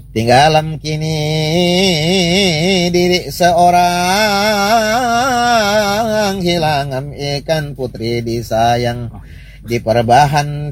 Tinggalam kini diri seorang, hilangan ikan putri disayang, di perbahan